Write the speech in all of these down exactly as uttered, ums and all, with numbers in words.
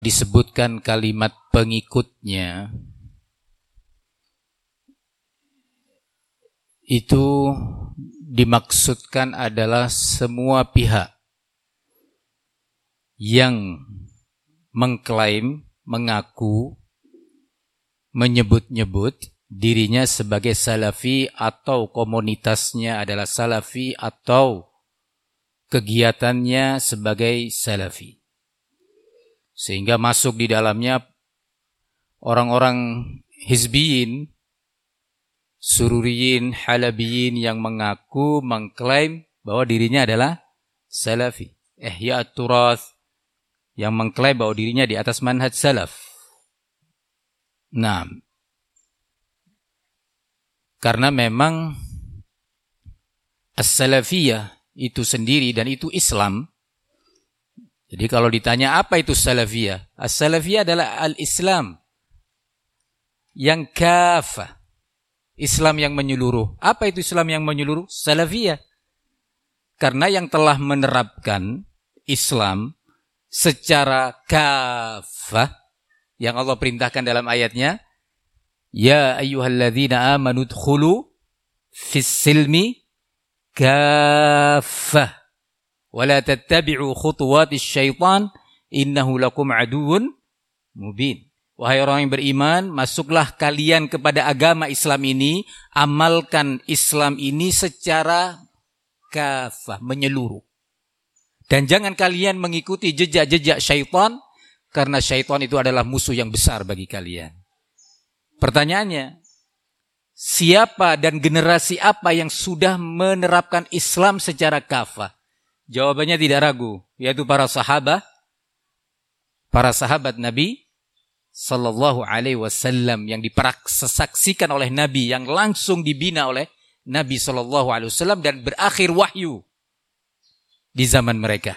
disebutkan kalimat pengikutnya, itu dimaksudkan adalah semua pihak yang mengklaim, mengaku, menyebut-nyebut dirinya sebagai salafi atau komunitasnya adalah salafi atau kegiatannya sebagai salafi. Sehingga masuk di dalamnya orang-orang hizbiyin, sururiyin, halabiyin yang mengaku, mengklaim bahwa dirinya adalah salafi. Ihya at-turath yang mengklaim bahwa dirinya di atas manhaj salaf. Nah, karena memang as-salafiyah itu sendiri dan itu Islam. Jadi kalau ditanya apa itu salafiyah? As-salafiyah adalah al-Islam yang kafah. Islam yang menyeluruh. Apa itu Islam yang menyeluruh? Salafiyah. Karena yang telah menerapkan Islam secara kafah yang Allah perintahkan dalam ayatnya, ya ayyuhalladzina amanu dkhulu fis silmi kafah wa la tattabi'u khutuwatis syaitan innahu lakum aduwwun mubin. Wahai orang yang beriman, masuklah kalian kepada agama Islam ini, amalkan Islam ini secara kafah, menyeluruh. Dan jangan kalian mengikuti jejak-jejak syaitan, karena syaitan itu adalah musuh yang besar bagi kalian. Pertanyaannya, siapa dan generasi apa yang sudah menerapkan Islam secara kafah? Jawabannya tidak ragu, yaitu para sahabat, para sahabat Nabi Sallallahu Alaihi Wasallam yang dipersaksikan oleh Nabi, yang langsung dibina oleh Nabi Sallallahu Alaihi Wasallam dan berakhir wahyu di zaman mereka.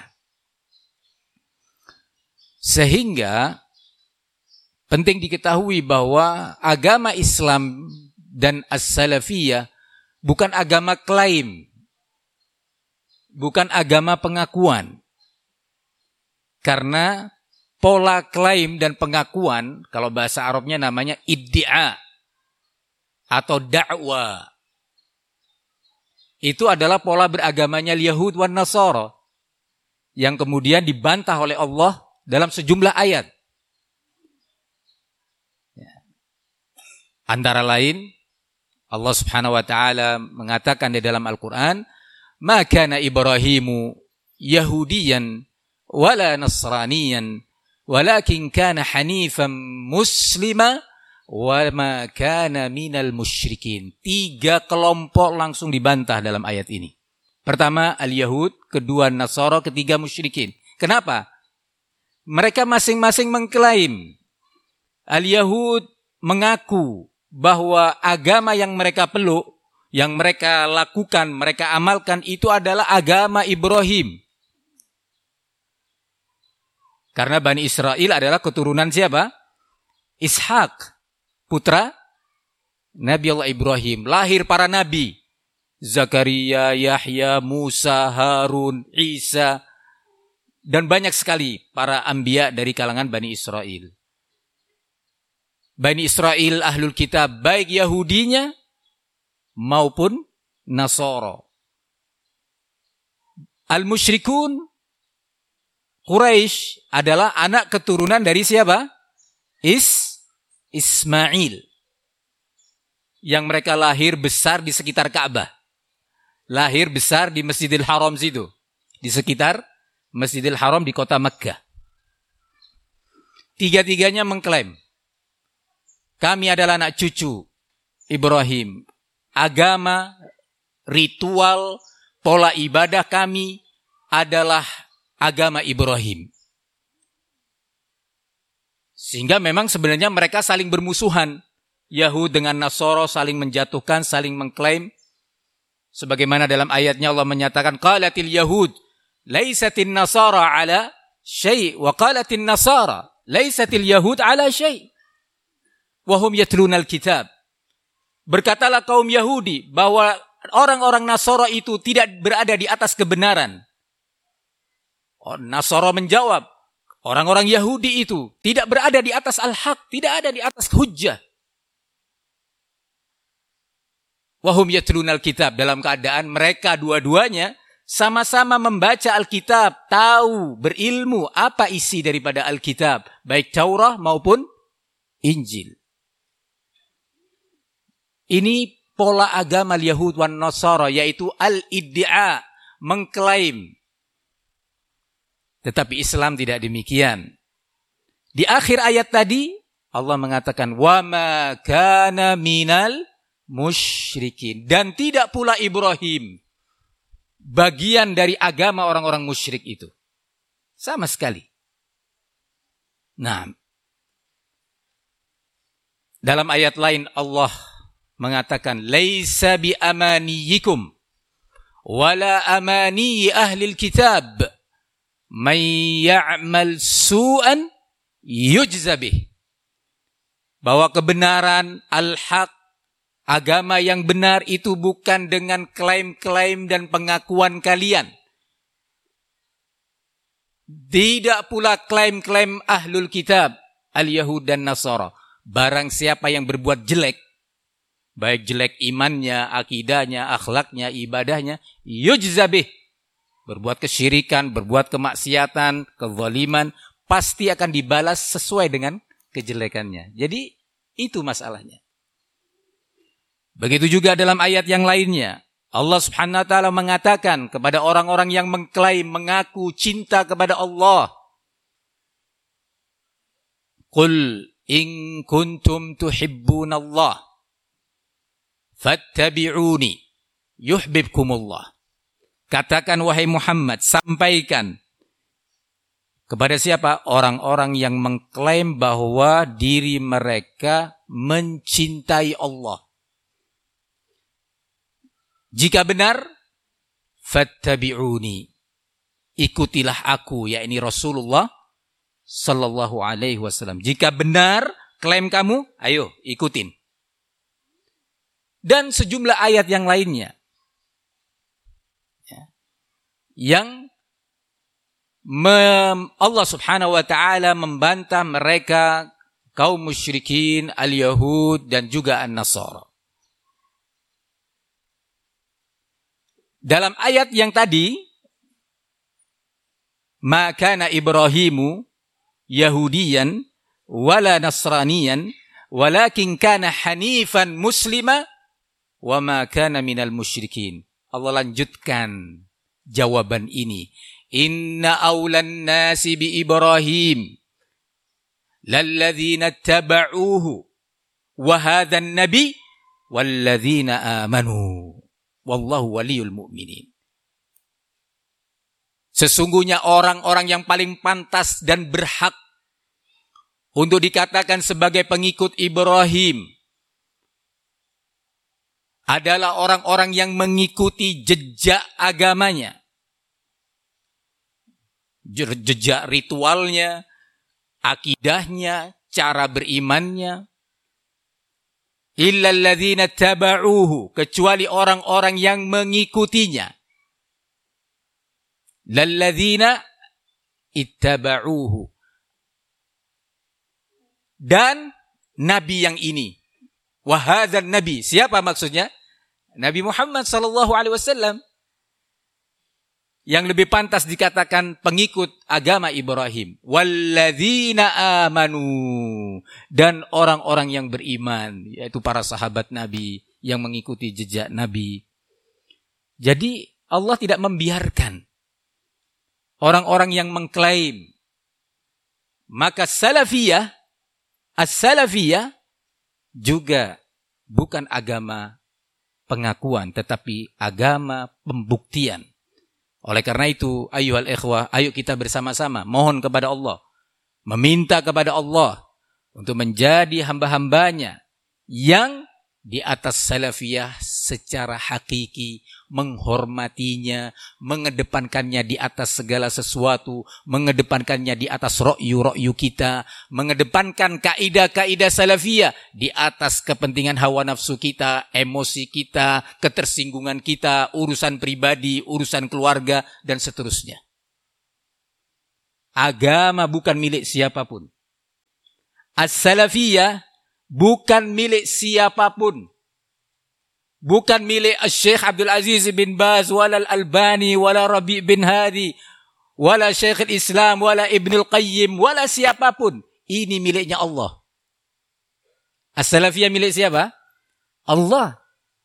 Sehingga penting diketahui bahwa agama Islam dan as-salafiyah bukan agama klaim, bukan agama pengakuan. Karena pola klaim dan pengakuan, kalau bahasa Arabnya namanya iddia atau da'wa, itu adalah pola beragamanya Yahud wan Nasara yang kemudian dibantah oleh Allah dalam sejumlah ayat. Antara lain Allah Subhanahu wa taala mengatakan di dalam Al-Qur'an, "Ma kana Ibrahimu Yahudiyan wala Nasraniyan, walakin kana hanifan muslima wa ma kana minal musyrikin." Tiga kelompok langsung dibantah dalam ayat ini. Pertama al-Yahud, kedua Nasara, ketiga musyrikin. Kenapa? Mereka masing-masing mengklaim. Al-Yahud mengaku bahwa agama yang mereka peluk, yang mereka lakukan, mereka amalkan itu adalah agama Ibrahim. Karena Bani Israel adalah keturunan siapa? Ishak, putra Nabi Allah Ibrahim. Lahir para nabi. Zakaria, Yahya, Musa, Harun, Isa, dan banyak sekali para anbiya dari kalangan Bani Israel. Bani Israel ahlul kitab, baik Yahudinya maupun Nasara. Al-musyrikun Quraisy adalah anak keturunan dari siapa? Is Ismail. Yang mereka lahir besar di sekitar Ka'bah. Lahir besar di Masjidil Haram situ. Di sekitar Masjidil Haram di kota Makkah. Tiga-tiganya mengklaim, kami adalah anak cucu Ibrahim. Agama, ritual, pola ibadah kami adalah agama Ibrahim. Sehingga memang sebenarnya mereka saling bermusuhan. Yahud dengan Nasara saling menjatuhkan, saling mengklaim. Sebagaimana dalam ayatnya Allah menyatakan, qalatil Yahud laisatin Nasara ala syai' wa qalatin Nasara laisatil Yahud ala syai' wa hum yatlunal kitab. Berkatalah kaum Yahudi bahwa orang-orang Nasara itu tidak berada di atas kebenaran. Oh, Nasara menjawab, Orang-orang Yahudi itu tidak berada di atas al-haq, tidak ada di atas hujjah. Wahum yatlunal kitab, dalam keadaan mereka dua-duanya sama-sama membaca Alkitab, tahu, berilmu apa isi daripada Alkitab, baik Taurah maupun Injil. Ini pola agama Yahud wan Nasara, yaitu al-iddia, mengklaim. Tetapi Islam tidak demikian. Di akhir ayat tadi Allah mengatakan wa ma kana minal musyrikin, dan tidak pula Ibrahim bagian dari agama orang-orang musyrik itu. Sama sekali. Nah, dalam ayat lain Allah mengatakan laisa bi amaniyikum wala amani ahli kitab man ya'mal su'an yujza bih. Bahwa kebenaran al-haq, agama yang benar itu bukan dengan klaim-klaim dan pengakuan kalian. Tidak pula klaim-klaim ahlul kitab, al-Yahud dan Nasara. Barang siapa yang berbuat jelek, baik jelek imannya, akidahnya, akhlaknya, ibadahnya, yujza bih. Berbuat kesyirikan, berbuat kemaksiatan, kezaliman, pasti akan dibalas sesuai dengan kejelekannya. Jadi itu masalahnya. Begitu juga dalam ayat yang lainnya. Allah Subhanahu wa taala mengatakan kepada orang-orang yang mengklaim, mengaku cinta kepada Allah. Qul in kuntum tuhibbunallah fattabi'uni yuhibbukumullah. Katakan wahai Muhammad, sampaikan kepada siapa? Orang-orang yang mengklaim bahwa diri mereka mencintai Allah. Jika benar, fattabi'uni, ikutilah aku, yakni Rasulullah sallallahu alaihi wasallam. Jika benar klaim kamu, ayo ikutin. Dan sejumlah ayat yang lainnya yang mem, Allah Subhanahu wa taala membantah mereka kaum musyrikin al-Yahud dan juga an-Nasara. Dalam ayat yang tadi, ma kana Ibrahimu Yahudiyan wala Nasraniyan walakin kana hanifan muslima wa ma kana minal musyrikin. Allah lanjutkan jawaban ini. Inna awlan nasi bi Ibrahim lalladzina taba'uhu wa hadhan nabi walladzina amanu wallahu waliyul mu'minin. Sesungguhnya orang-orang yang paling pantas dan berhak untuk dikatakan sebagai pengikut Ibrahim adalah orang-orang yang mengikuti jejak agamanya. Jejak ritualnya, akidahnya, cara berimannya. Illal ladzina taba'uhu, kecuali orang-orang yang mengikutinya. Lalladzina ittaba'uhu. Dan nabi yang ini. Wahadzan nabi, siapa maksudnya? Nabi Muhammad sallallahu alaihi wasallam yang lebih pantas dikatakan pengikut agama Ibrahim. Walladzina amanu, dan orang-orang yang beriman, yaitu para sahabat Nabi yang mengikuti jejak Nabi. Jadi Allah tidak membiarkan orang-orang yang mengklaim. Maka salafiyah, as-salafiyah juga bukan agama pengakuan, tetapi agama pembuktian. Oleh karena itu, ayyuhal ikhwah, ayo kita bersama-sama mohon kepada Allah, meminta kepada Allah untuk menjadi hamba-hambanya yang di atas salafiyah secara hakiki, menghormatinya, mengedepankannya di atas segala sesuatu, mengedepankannya di atas ra'yu-ra'yu kita, mengedepankan kaidah-kaidah salafiyah di atas kepentingan hawa nafsu kita, emosi kita, ketersinggungan kita, urusan pribadi, urusan keluarga, dan seterusnya. Agama bukan milik siapapun. As-salafiyah bukan milik siapapun. Bukan milik Syekh Abdul Aziz bin Baz, wala Al-Albani, wala Rabi' bin Hadi, wala Syekh Islam, wala Ibnul Qayyim, wala siapapun. Ini miliknya Allah. As-salafiyah milik siapa? Allah.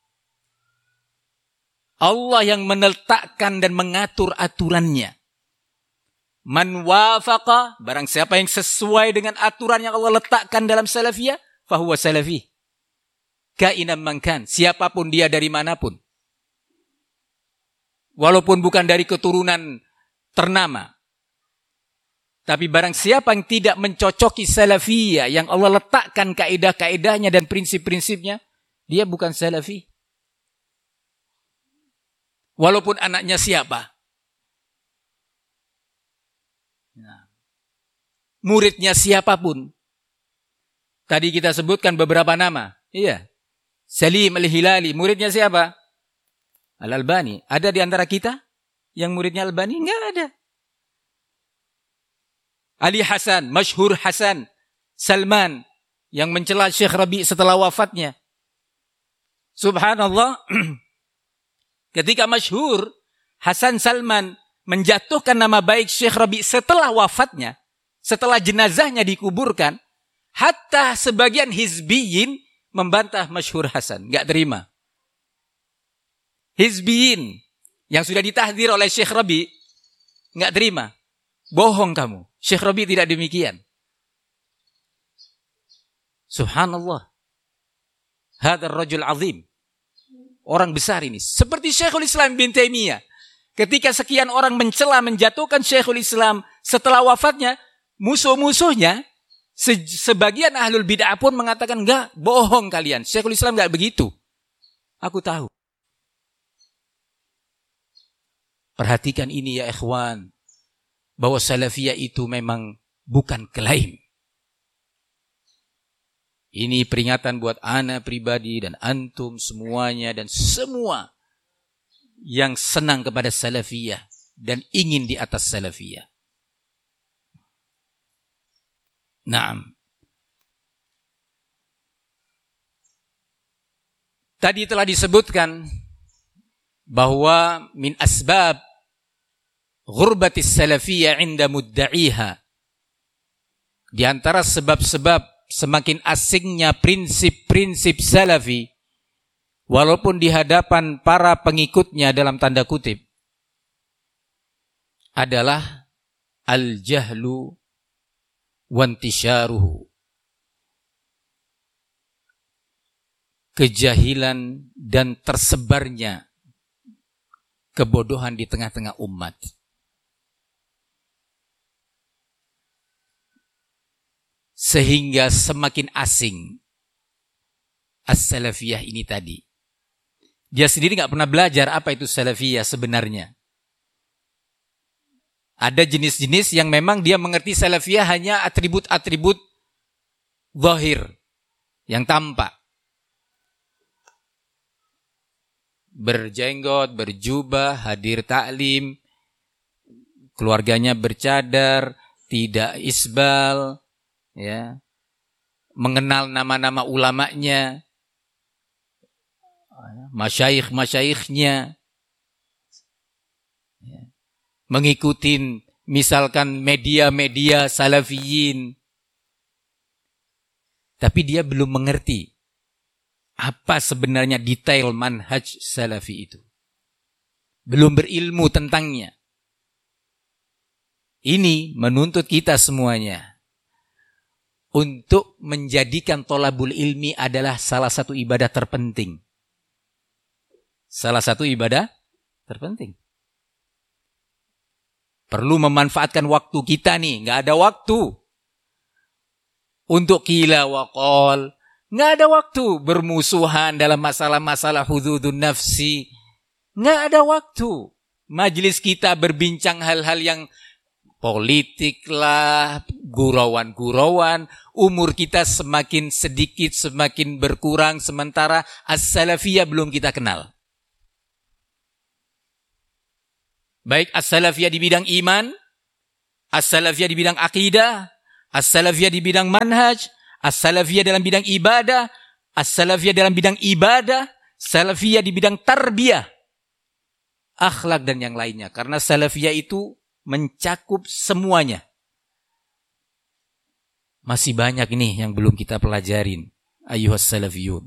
Allah yang menletakkan dan mengatur aturannya. Man wafaqa, barang siapa yang sesuai dengan aturan yang Allah letakkan dalam salafiyah, fahuwa salafi. Kainan man kan, siapapun dia dari manapun. Walaupun bukan dari keturunan ternama. Tapi barang siapa yang tidak mencocoki salafiyah, yang Allah letakkan kaidah-kaidahnya dan prinsip-prinsipnya, dia bukan salafi. Walaupun anaknya siapa. Nah, muridnya siapapun. Tadi kita sebutkan beberapa nama. Iya. Salim Al-Hilali, muridnya siapa? Al-Albani. Ada di antara kita yang muridnya Albani? Enggak ada. Ali Hasan, Masyhur Hasan, Salman, yang mencela Syekh Rabi' setelah wafatnya. Subhanallah, ketika Masyhur Hasan Salman menjatuhkan nama baik Syekh Rabi' setelah wafatnya, setelah jenazahnya dikuburkan, hatta sebagian hizbiyin membantah Masyhur Hasan, enggak terima. Hizbiyin yang sudah ditahdir oleh Syekh Rabi' enggak terima. Bohong kamu. Syekh Rabi' tidak demikian. Subhanallah. Hadzal rajul azim. Orang besar ini. Seperti Syekhul Islam bin Taimiyah. Ketika sekian orang mencela, menjatuhkan Syekhul Islam setelah wafatnya, musuh-musuhnya, se- sebagian ahlul bid'ah pun mengatakan, enggak, bohong kalian. Syekhul Islam enggak begitu. Aku tahu. Perhatikan ini ya ikhwan. Bahwa salafiyah itu memang bukan klaim. Ini peringatan buat ana pribadi dan antum semuanya dan semua yang senang kepada salafiyah dan ingin di atas salafiyah. Naam. Tadi telah disebutkan bahwa min asbab ghurbatis salafiyah inda mudda'iha. Di antara sebab-sebab semakin asingnya prinsip-prinsip salafi, walaupun di hadapan para pengikutnya dalam tanda kutip, adalah al-jahlu wantisyaruhu. Kejahilan dan tersebarnya kebodohan di tengah-tengah umat. Sehingga semakin asing as-salafiyah ini tadi. Dia sendiri gak pernah belajar apa itu salafiyah sebenarnya. Ada jenis-jenis yang memang dia mengerti salafiyah hanya atribut-atribut zahir, yang tampak. Berjenggot, berjubah, hadir taklim, keluarganya bercadar, tidak isbal, ya, mengenal nama-nama ulamanya, masyayikh-masyayikhnya, ya, mengikuti misalkan media-media salafiyin, tapi dia belum mengerti apa sebenarnya detail manhaj salafi itu, belum berilmu tentangnya. Ini menuntut kita semuanya untuk menjadikan thalabul ilmi adalah salah satu ibadah terpenting. Salah satu ibadah terpenting. Perlu memanfaatkan waktu kita nih. Nggak ada waktu untuk qila wa qal. Nggak ada waktu bermusuhan dalam masalah-masalah hududun nafsi. Nggak ada waktu. Majelis kita berbincang hal-hal yang politik lah, gurauan-gurauan, umur kita semakin sedikit, semakin berkurang, sementara as-salafiyah belum kita kenal. Baik as-salafiyah di bidang iman, As-salafiyah di bidang akidah, as-salafiyah di bidang manhaj, as-salafiyah dalam bidang ibadah, as-salafiyah dalam bidang ibadah, salafiyah di bidang tarbiyah, akhlak dan yang lainnya. Karena salafiyah itu mencakup semuanya. Masih banyak ini yang belum kita pelajarin. Ayyuhas salafiyun.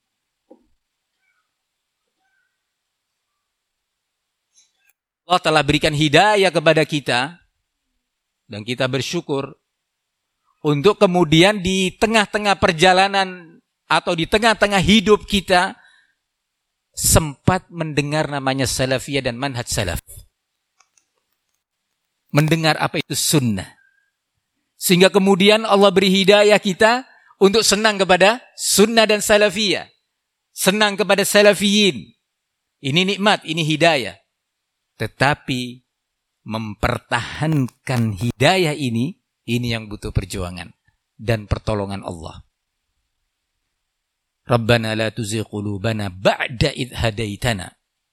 Allah telah berikan hidayah kepada kita. Dan kita bersyukur untuk kemudian di tengah-tengah perjalanan atau di tengah-tengah hidup kita sempat mendengar namanya salafiyah dan manhaj salaf. Mendengar apa itu sunnah. Sehingga kemudian Allah beri hidayah kita untuk senang kepada sunnah dan salafiyah. Senang kepada salafiyin. Ini nikmat, ini hidayah. Tetapi mempertahankan hidayah ini, ini yang butuh perjuangan dan pertolongan Allah. Rabbana la tuzigh qulubana ba'da idh hadaitana.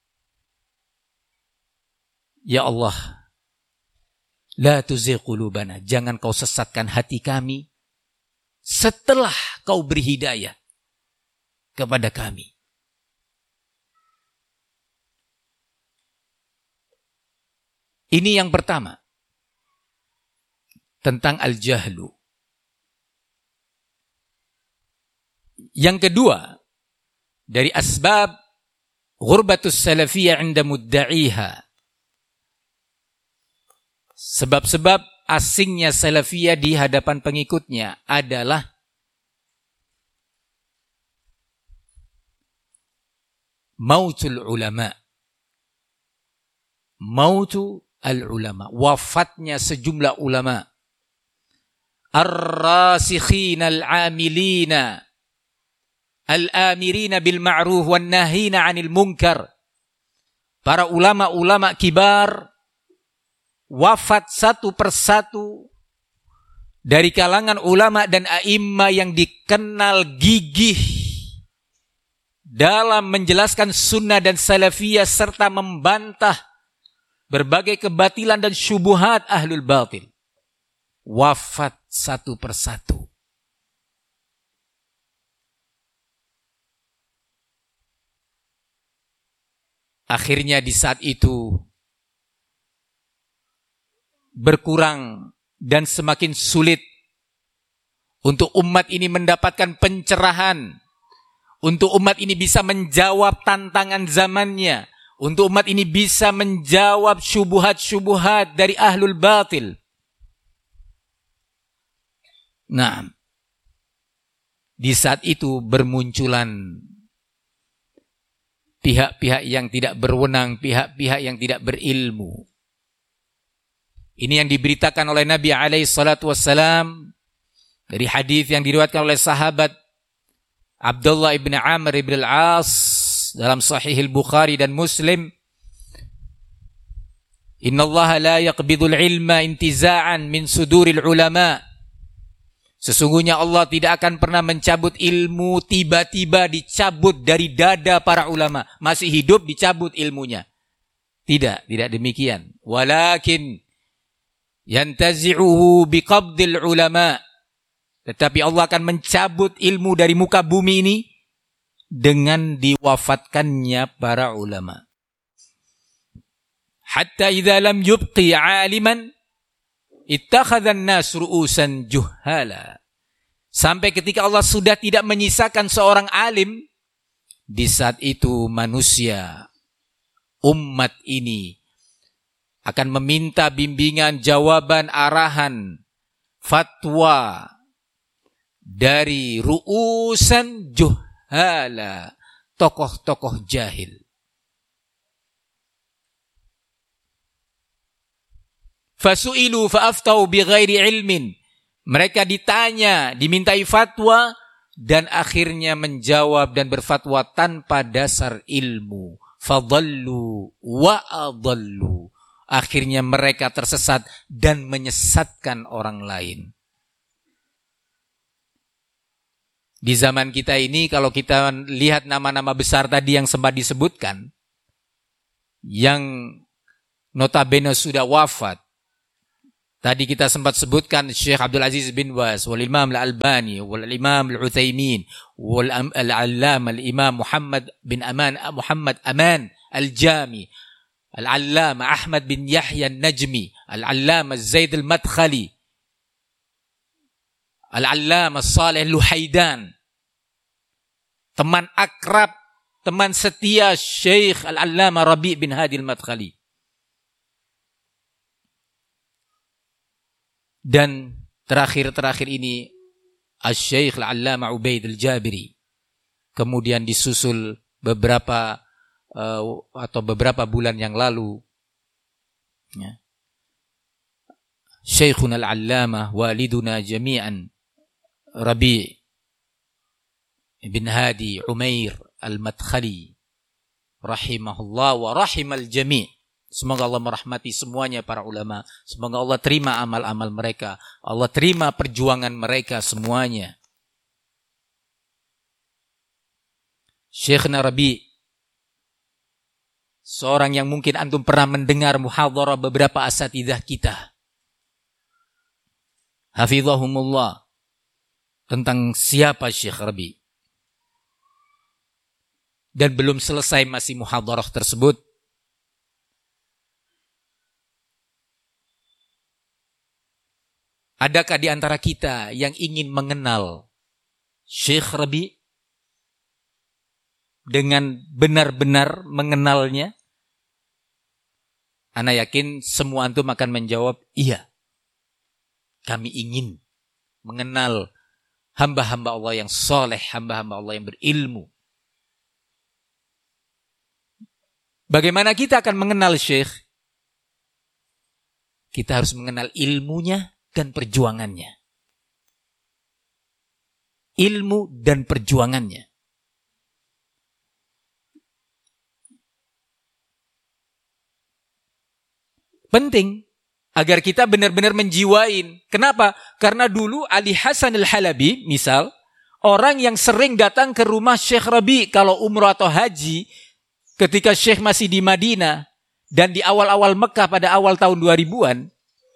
Ya Allah, la tuzigh qulubana, jangan kau sesatkan hati kami setelah kau beri hidayah kepada kami. Ini yang pertama. Tentang al-jahlu. Yang kedua, dari asbab ghurbatus salafiyah inda mudda'iha. Sebab-sebab asingnya salafiyah di hadapan pengikutnya adalah mautul ulama. Mautu al-ulama, wafatnya sejumlah ulama, ar-rasikhina al-amilina al-amirina bil ma'ruf wan nahina 'anil munkar. Para ulama-ulama kibar wafat satu persatu dari kalangan ulama dan a'imma yang dikenal gigih dalam menjelaskan sunnah dan salafiyah serta membantah berbagai kebatilan dan syubuhat ahlul batil. Wafat satu persatu. Akhirnya di saat itu berkurang dan semakin sulit untuk umat ini mendapatkan pencerahan, untuk umat ini bisa menjawab tantangan zamannya, untuk umat ini bisa menjawab syubuhat-syubuhat dari ahlul batil. Nah, di saat itu bermunculan pihak-pihak yang tidak berwenang, pihak-pihak yang tidak berilmu. Ini yang diberitakan oleh Nabi alaihi salatu wassalam dari hadis yang diriwayatkan oleh sahabat Abdullah ibn Amr ibn al-As dalam Sahih al-Bukhari dan Muslim. Innallaha la yaqbidul ilma intiza'an min suduril ulama. Sesungguhnya Allah tidak akan pernah mencabut ilmu tiba-tiba dicabut dari dada para ulama. Masih hidup dicabut ilmunya. Tidak, tidak demikian. Walakin yantazi'uhu biqabdil ulama. Tetapi Allah akan mencabut ilmu dari muka bumi ini dengan diwafatkannya para ulama. Hatta idza lam yubqi 'aliman ittakhadha an-nas ru'usan juhala. Sampai ketika Allah sudah tidak menyisakan seorang alim, di saat itu manusia, umat ini akan meminta bimbingan, jawaban, arahan, fatwa dari ru'usan juhala, tokoh-tokoh jahil. Fasu'ilu fa'aftau bighairi ilmin. Mereka ditanya, dimintai fatwa, dan akhirnya menjawab dan berfatwa tanpa dasar ilmu. Fadallu wa adallu. Akhirnya mereka tersesat dan menyesatkan orang lain. Di zaman kita ini, kalau kita lihat nama-nama besar tadi yang sempat disebutkan, yang notabene sudah wafat, Tadi kita sempat sebutkan Syekh Abdul Aziz bin Baz, wal Imam Al-Albani, wal Imam Al-Utsaimin, wal Al-Allamah Al-Imam Muhammad bin Aman Muhammad Aman Al-Jami, Al-Allamah Ahmad bin Yahya An-Najmi, Al-Allamah Zaid Al-Madkhali, Al-Allamah Saleh Al-Luhaidan. Teman akrab, teman setia Syekh Al-Allamah Rabi' bin Hadi Al-Madkhali. Dan terakhir-terakhir ini Asy-Syaikh Al-Allamah Ubaid Al-Jabiri. Kemudian disusul beberapa uh, atau beberapa bulan yang lalu ya, Syekhuna Al-Allamah waliduna jami'an Rabi' bin Hadi Umair Al-Madkhali rahimahullah wa rahimal jami'. Semoga Allah merahmati semuanya para ulama. Semoga Allah terima amal-amal mereka. Allah terima perjuangan mereka semuanya. Syekhna Rabi', seorang yang mungkin antum pernah mendengar muhadharah beberapa asatidzah kita. Hafizahumullah. Tentang siapa Syekh Rabi'. Dan belum selesai masih muhadharah tersebut. Adakah di antara kita yang ingin mengenal Syekh Rabi' dengan benar-benar mengenalnya? Ana yakin semua antum akan menjawab, iya. Kami ingin mengenal hamba-hamba Allah yang soleh, hamba-hamba Allah yang berilmu. Bagaimana kita akan mengenal Syekh? Kita harus mengenal ilmunya dan perjuangannya. Ilmu dan perjuangannya. Penting agar kita benar-benar menjiwain. Kenapa? Karena dulu Ali Hasan Al-Halabi, misal, orang yang sering datang ke rumah Syekh Rabi' kalau umrah atau haji, ketika Syekh masih di Madinah, dan di awal-awal Mekah pada awal tahun dua ribuan,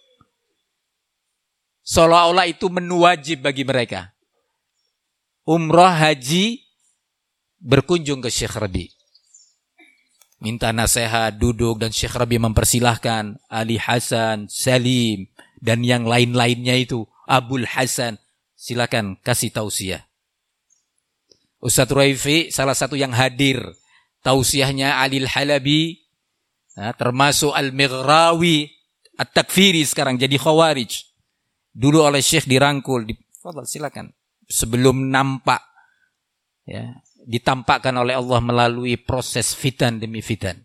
seolah-olah itu menu wajib bagi mereka. Umrah, haji, berkunjung ke Syekh Rabi'. Minta nasihat, duduk, dan Syekh Rabi' mempersilahkan Ali Hasan, Salim, dan yang lain-lainnya itu. Abul Hasan, silakan kasih tausiah. Ustadz Raifi, salah satu yang hadir. Tausiahnya Ali Al-Halabi, nah, termasuk Al-Mighrawi, At-Takfiri sekarang jadi Khawarij. Dulu oleh Syekh dirangkul, di, silakan. Sebelum nampak, ya, ditampakkan oleh Allah melalui proses fitan demi fitan.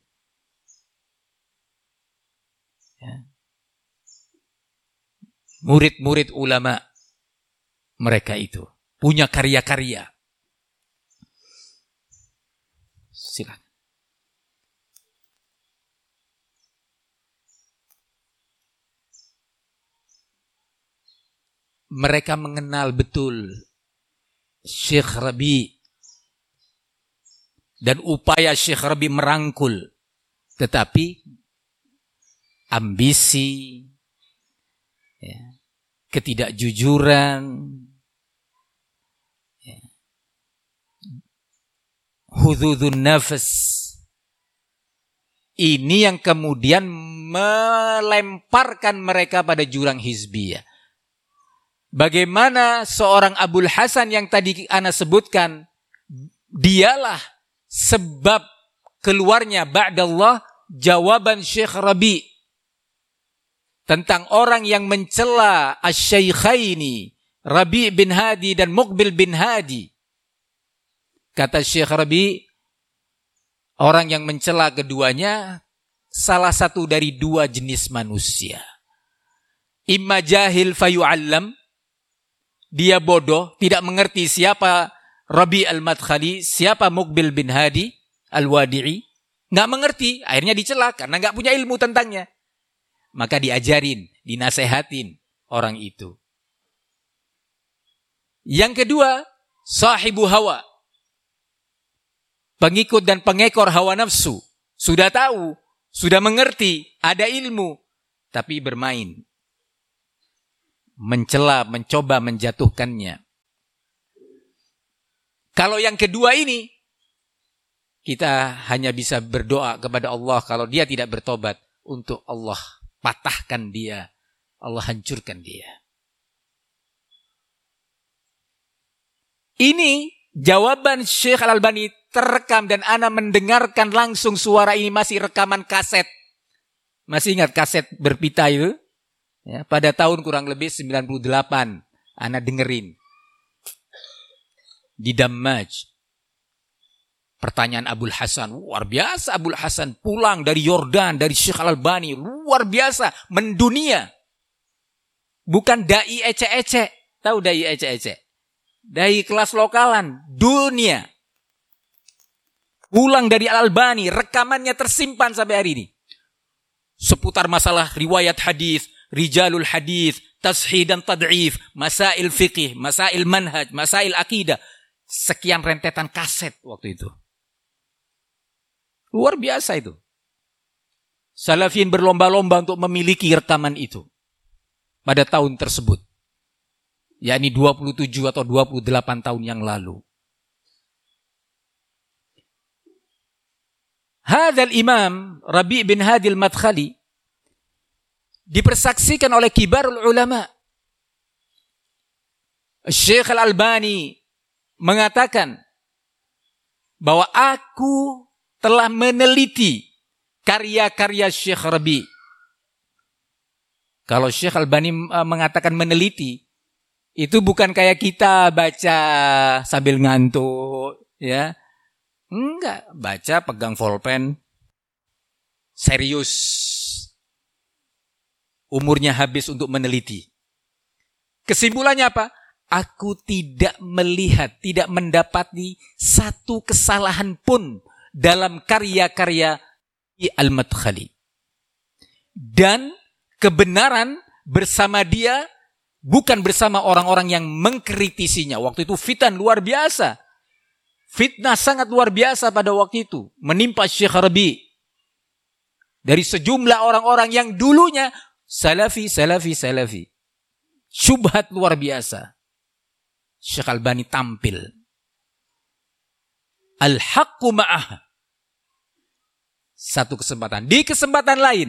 Ya. Murid-murid ulama mereka itu punya karya-karya. Silakan. Mereka mengenal betul Syekh Rabi' dan upaya Syekh Rabi' merangkul, tetapi ambisi, ya, ketidakjujuran, ya, hududun nafas, ini yang kemudian melemparkan mereka pada jurang hizbiyah. Bagaimana seorang Abul Hasan yang tadi ana sebutkan, dialah sebab keluarnya ba'dallah jawaban Syekh Rabi' tentang orang yang mencela Asy-Syaikhaini Rabi' bin Hadi dan Muqbil bin Hadi. Kata Syekh Rabi', orang yang mencela keduanya salah satu dari dua jenis manusia. Imma jahil fayu'allam, dia bodoh, tidak mengerti siapa Rabi' Al-Madkhali, siapa Muqbil bin Hadi Al-Wadi'i. Nggak mengerti, akhirnya dicela karena nggak punya ilmu tentangnya. Maka diajarin, dinasehatin orang itu. Yang kedua, sahibu hawa. Pengikut dan pengekor hawa nafsu. Sudah tahu, sudah mengerti, ada ilmu, tapi bermain. mencela, mencoba menjatuhkannya. Kalau yang kedua ini, kita hanya bisa berdoa kepada Allah kalau dia tidak bertobat, untuk Allah patahkan dia, Allah hancurkan dia. Ini jawaban Syekh Al-Albani terekam dan ana mendengarkan langsung suara ini, masih rekaman kaset. Masih ingat kaset berpita itu? Ya, pada tahun kurang lebih sembilan puluh delapan, ana dengerin. Di Dammaj. Pertanyaan Abul Hasan, luar biasa Abul Hasan, pulang dari Yordan, dari Syekh Al-Albani, luar biasa, mendunia. Bukan dai ece-ece, tahu dai ece-ece? Dai kelas lokalan, dunia. Pulang dari Al-Albani, rekamannya tersimpan sampai hari ini. Seputar masalah riwayat hadis, rijalul hadis, tashih dan tad'if, masail fiqih, masail manhaj, masail akidah. Sekian rentetan kaset waktu itu. Luar biasa itu. Salafin berlomba-lomba untuk memiliki rekaman itu pada tahun tersebut. Yakni dua puluh tujuh atau dua puluh delapan tahun yang lalu. Hadzal Imam Rabi' bin Hadi al-Madkhali dipersaksikan oleh kibarul ulama. Syekh Al-Albani mengatakan bahwa aku telah meneliti karya-karya Syekh Rabi'. Kalau Syekh Al-Albani mengatakan meneliti, itu bukan kayak kita baca sambil ngantuk, ya. Enggak, baca pegang pulpen, serius. Umurnya habis untuk meneliti. Kesimpulannya apa? Aku tidak melihat, tidak mendapati satu kesalahan pun dalam karya-karya Al-Madkhali. Dan kebenaran bersama dia, bukan bersama orang-orang yang mengkritisinya. Waktu itu fitan luar biasa. Fitnah sangat luar biasa pada waktu itu. Menimpa Syekh Rabi'. Dari sejumlah orang-orang yang dulunya salafi, salafi, salafi. Syubhat luar biasa. Syekh Al-Albani tampil. Al-haqqu ma'ah. Satu kesempatan. Di kesempatan lain,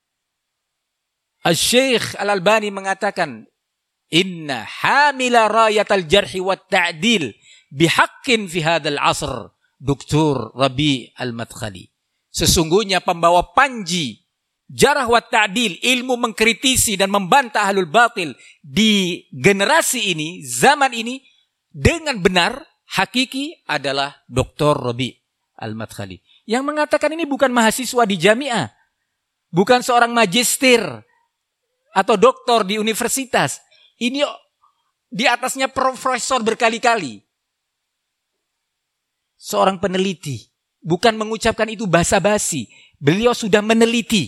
Al-Syekh Al-Albani mengatakan, Inna hamila rayatal jarhi wa ta'dil bihaqqin fi hadzal asr, Doktor Rabi' Al-Madkhali. Sesungguhnya pembawa panji jarah wa ta'dil, ilmu mengkritisi dan membantah ahlul batil di generasi ini, zaman ini, dengan benar, hakiki adalah Doktor Rabi' Al-Madkhali. Yang mengatakan ini bukan mahasiswa di jamiah, bukan seorang magister atau doktor di universitas. Ini di atasnya profesor berkali-kali. Seorang peneliti, bukan mengucapkan itu basa-basi. Beliau sudah meneliti.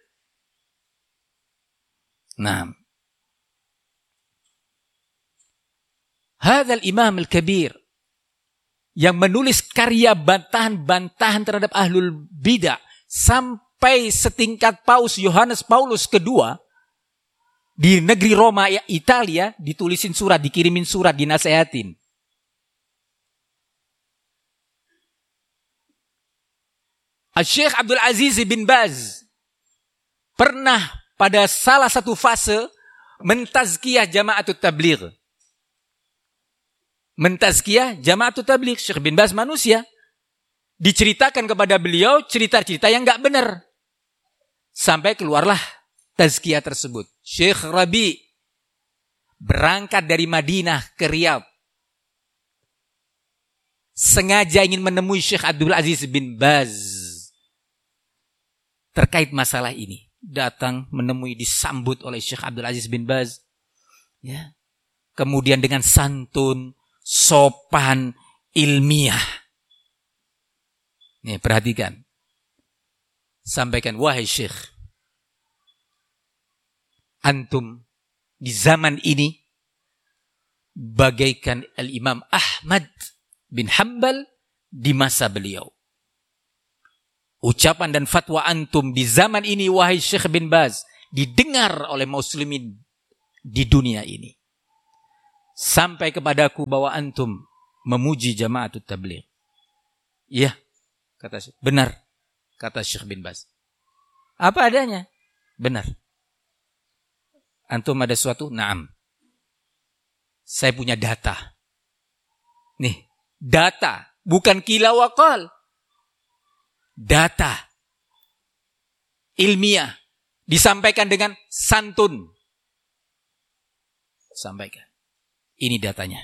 Nah, hadzal Imam Al-Kabir yang menulis karya bantahan-bantahan terhadap ahlul bidah sampai setingkat Paus Yohanes Paulus kedua di negeri Roma, Italia, ditulisin surat, dikirimin surat, dinasehatin. Syekh Abdul Aziz bin Baz pernah pada salah satu fase mentazkiyah Jama'atut Tabligh. Mentazkiyah Jama'atut Tabligh. Syekh bin Baz manusia. Diceritakan kepada beliau cerita-cerita yang enggak benar. Sampai keluarlah tazkiyah tersebut. Syekh Rabi' berangkat dari Madinah ke Riyadh. Sengaja ingin menemui Syekh Abdul Aziz bin Baz terkait masalah ini. Datang menemui, disambut oleh Syekh Abdul Aziz bin Baz. Ya. Kemudian dengan santun, sopan, ilmiah. Nih, perhatikan. Sampaikan, wahai Syekh, antum di zaman ini bagaikan Al-Imam Ahmad bin Hanbal di masa beliau. Ucapan dan fatwa antum di zaman ini, wahai Syekh bin Baz, didengar oleh muslimin di dunia ini. Sampai kepadaku bahwa antum memuji Jama'atut Tabligh. Iya, kata Syekh. Benar, kata Syekh bin Baz. Apa adanya? Benar. Antum ada sesuatu? Naam. Saya punya data. Nih, data. Bukan kila wakal. Data. Ilmiah. Disampaikan dengan santun. Sampaikan. Ini datanya.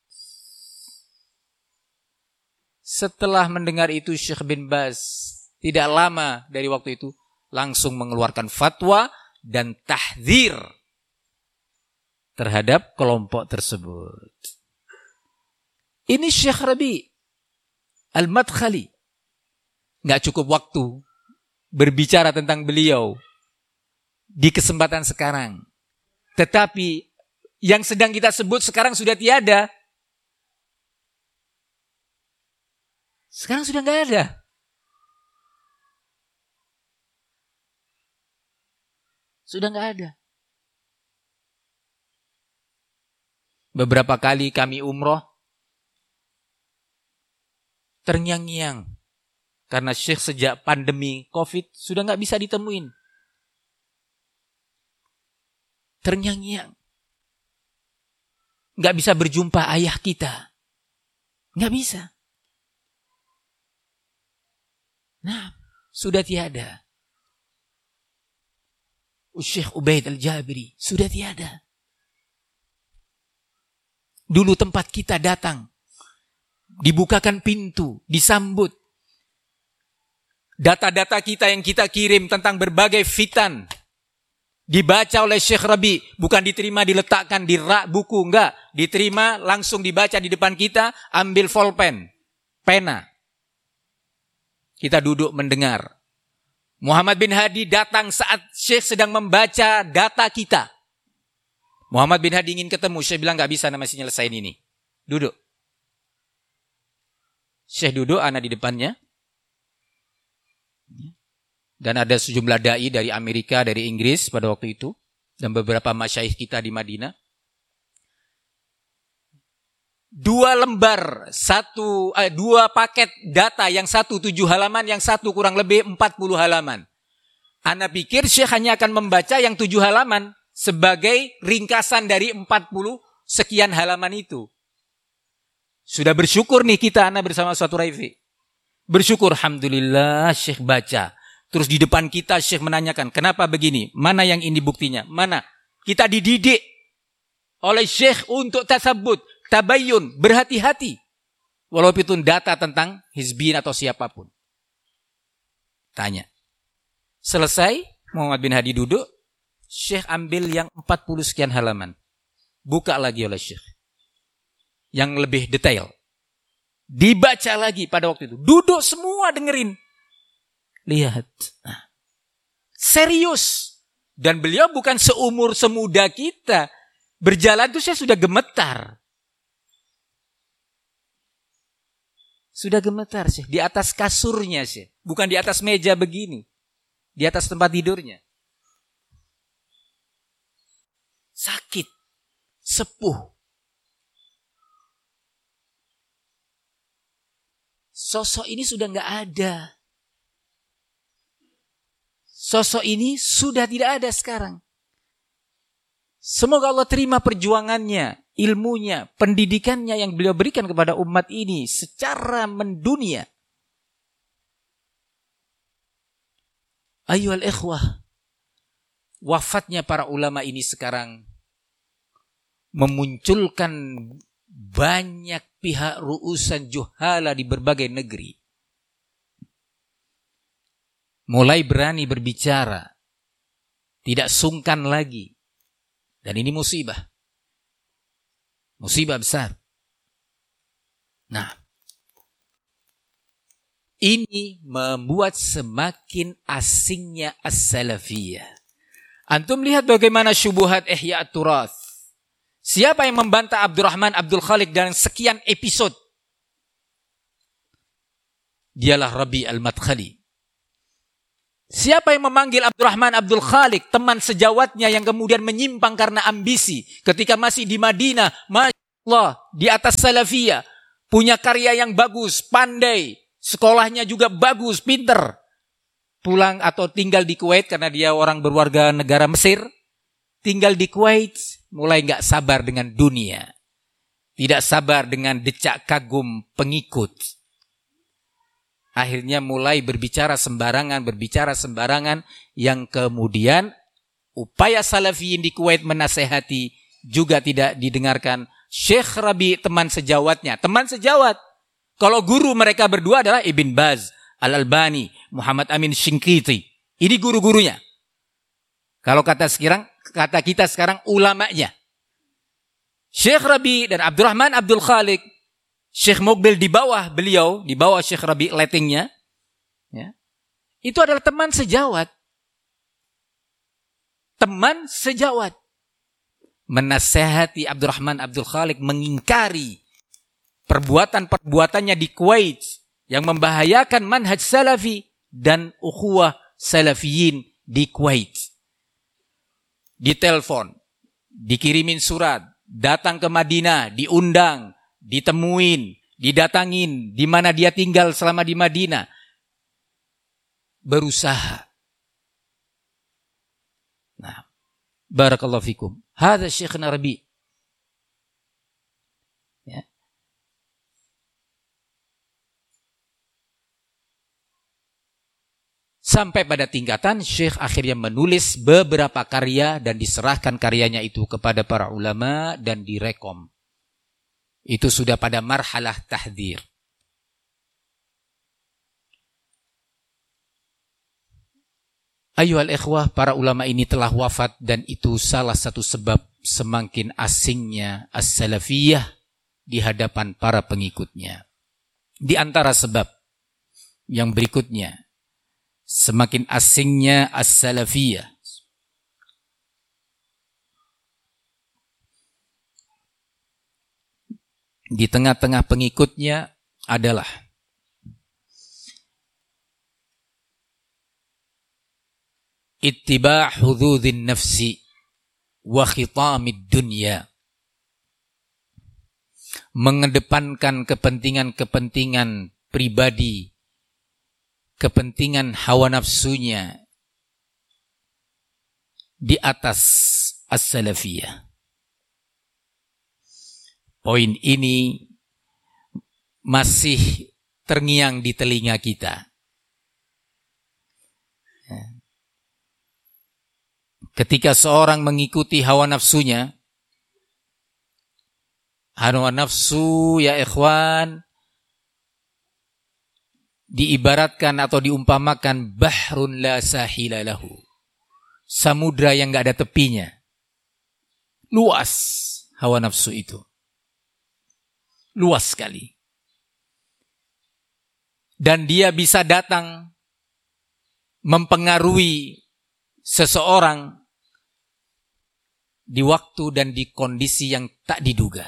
Setelah mendengar itu Syekh bin Baz tidak lama dari waktu itu langsung mengeluarkan fatwa dan tahdzir terhadap kelompok tersebut. Ini Syekh Rabi' Al-Madkhali. Nggak cukup waktu berbicara tentang beliau di kesempatan sekarang. Tetapi yang sedang kita sebut sekarang sudah tiada. Sekarang sudah nggak ada. Sudah nggak ada. Beberapa kali kami umroh, terngiang-ngiang. Karena Syekh sejak pandemi COVID sudah nggak bisa ditemuin. Terngiang-ngiang. Nggak bisa berjumpa ayah kita. Nggak bisa. Nah, sudah tiada. Syekh Ubaid Al-Jabiri sudah tiada. Dulu tempat kita datang, dibukakan pintu, disambut. Data-data kita yang kita kirim tentang berbagai fitan dibaca oleh Syekh Rabi, bukan diterima diletakkan di rak buku, enggak, diterima langsung dibaca di depan kita, ambil pulpen, pena. Kita duduk mendengar. Muhammad bin Hadi datang saat Syekh sedang membaca data kita. Muhammad bin Hadi ingin ketemu, Syekh bilang enggak bisa, masih nyelesain ini. Duduk. Syekh duduk, ana di depannya. Dan ada sejumlah dai dari Amerika, dari Inggris pada waktu itu, dan beberapa masyaikh kita di Madinah. Dua lembar, satu, eh, dua paket data, yang satu tujuh halaman, yang satu kurang lebih empat puluh halaman. Ana pikir Syekh hanya akan membaca yang tujuh halaman sebagai ringkasan dari empat puluh sekian halaman itu. Sudah bersyukur nih kita, ana bersama suatu Raifi. Bersyukur, alhamdulillah Syekh baca. Terus di depan kita Syekh menanyakan, kenapa begini? Mana yang ini buktinya? Mana? Kita dididik oleh Syekh untuk tasabbut, tabayyun, berhati-hati. Walaupun itu data tentang hizbin atau siapapun. Tanya. Selesai, Muhammad bin Hadi duduk, Syekh ambil yang empat puluh sekian halaman. Buka lagi oleh Syekh. Yang lebih detail. Dibaca lagi pada waktu itu. Duduk semua dengerin. Lihat. Nah, serius. Dan beliau bukan seumur semuda kita. Berjalan itu saya sudah gemetar. Sudah gemetar sih. Di atas kasurnya sih. Bukan di atas meja begini. Di atas tempat tidurnya. Sakit. Sepuh. Sosok ini sudah nggak ada. Sosok ini sudah tidak ada sekarang. Semoga Allah terima perjuangannya, ilmunya, pendidikannya yang beliau berikan kepada umat ini secara mendunia. Ayyuhal ikhwah, wafatnya para ulama ini sekarang memunculkan banyak pihak ru'usan juhala di berbagai negeri. Mulai berani berbicara. Tidak sungkan lagi. Dan ini musibah. Musibah besar. Nah. Ini membuat semakin asingnya as-salafiyah. Antum lihat bagaimana syubuhat Ihya at-Turath. Siapa yang membantah Abdurrahman Abdul Khaliq dalam sekian episode? Dialah Rabi' Al-Madkhali. Siapa yang memanggil Abdurrahman Abdul Khaliq, teman sejawatnya yang kemudian menyimpang karena ambisi ketika masih di Madinah, Masya Allah, di atas salafiyah, punya karya yang bagus, pandai, sekolahnya juga bagus, pinter. Pulang atau tinggal di Kuwait karena dia orang berwarga negara Mesir, tinggal di Kuwait, mulai gak sabar dengan dunia. Tidak sabar dengan decak kagum pengikut. Akhirnya mulai berbicara sembarangan, berbicara sembarangan, yang kemudian upaya salafiyin di Kuwait menasehati juga tidak didengarkan. Syekh Rabi teman sejawatnya, teman sejawat. Kalau guru mereka berdua adalah Ibn Baz, Al-Albani, Muhammad Amin Shinqiti. Ini guru-gurunya. Kalau kata sekarang, kata kita sekarang ulamanya. Syekh Rabi dan Abdurrahman Abdul Khaliq, Syekh Mukbil di bawah beliau, di bawah Syekh Rabi lettingnya, ya, itu adalah teman sejawat. Teman sejawat. Menasehati Abdurrahman Abdul Khaliq, mengingkari perbuatan-perbuatannya di Kuwait yang membahayakan manhaj salafi dan ukhuwah salafiyin di Kuwait. Ditelepon, dikirimin surat, datang ke Madinah, diundang, ditemuin, didatangin, di mana dia tinggal selama di Madinah. Berusaha. Nah, barakallahu fikum. Hadza Syekhna Rabi. Ya. Sampai pada tingkatan Syekh akhirnya menulis beberapa karya dan diserahkan karyanya itu kepada para ulama dan direkom. Itu sudah pada marhalah tahdzir. Ayuhal ikhwah, para ulama ini telah wafat dan itu salah satu sebab semakin asingnya as-salafiyah di hadapan para pengikutnya. Di antara sebab yang berikutnya, semakin asingnya as-salafiyah di tengah-tengah pengikutnya adalah ittiba' hududin nafsi wa khitamid dunya. Mengedepankan kepentingan-kepentingan pribadi, kepentingan hawa nafsunya di atas as-salafiyah. Poin ini masih terngiang di telinga kita. Ketika seorang mengikuti hawa nafsunya, hawa nafsu ya ikhwan, diibaratkan atau diumpamakan bahrun la sahila lahu. Samudra yang gak ada tepinya. Luas hawa nafsu itu. Luas sekali. Dan dia bisa datang mempengaruhi seseorang di waktu dan di kondisi yang tak diduga.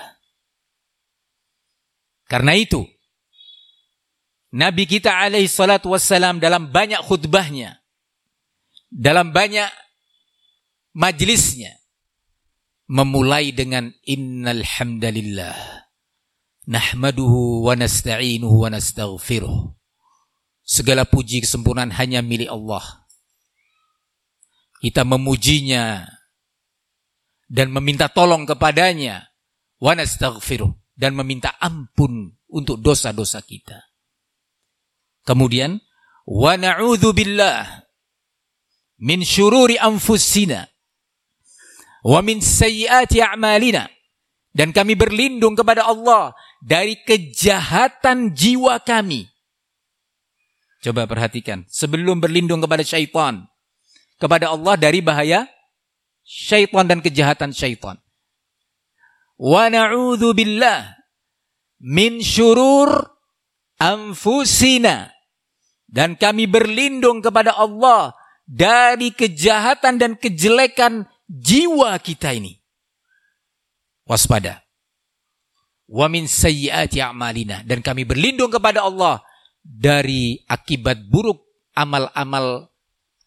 Karena itu, Nabi kita alaihi salatu wassalam dalam banyak khutbahnya, dalam banyak majlisnya, memulai dengan innal hamdalillah nahmaduhu wa nasta'inuhu wa nastaghfiruh. Segala puji kesempurnaan hanya milik Allah. Kita memujinya dan meminta tolong kepadanya, wa nastaghfiruh, dan meminta ampun untuk dosa-dosa kita. Kemudian wa na'udzu billah min syururi anfusina wa min sayyiati a'malina, dan kami berlindung kepada Allah dari kejahatan jiwa kami. Coba perhatikan, sebelum berlindung kepada syaitan, kepada Allah dari bahaya syaitan dan kejahatan syaitan. Wa na'udzu billah min syurur anfusina, dan kami berlindung kepada Allah dari kejahatan dan kejelekan jiwa kita ini. Waspada. Wa min sayyiati a'malina, dan kami berlindung kepada Allah dari akibat buruk amal-amal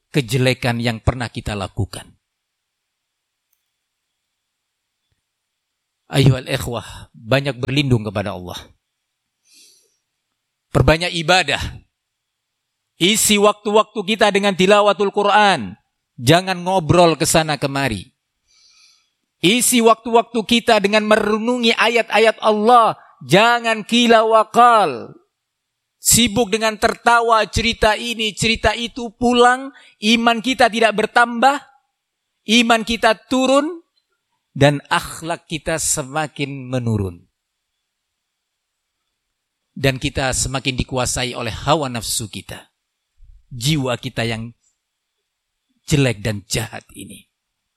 kejelekan yang pernah kita lakukan. Ayyuhal ikhwah, banyak berlindung kepada Allah. Perbanyak ibadah. Isi waktu-waktu kita dengan tilawatul Quran. Jangan ngobrol ke sana kemari. Isi waktu-waktu kita dengan merenungi ayat-ayat Allah. Jangan kila wakal. Sibuk dengan tertawa, cerita ini, cerita itu, pulang. Iman kita tidak bertambah. Iman kita turun. Dan akhlak kita semakin menurun. Dan kita semakin dikuasai oleh hawa nafsu kita. Jiwa kita yang jelek dan jahat ini.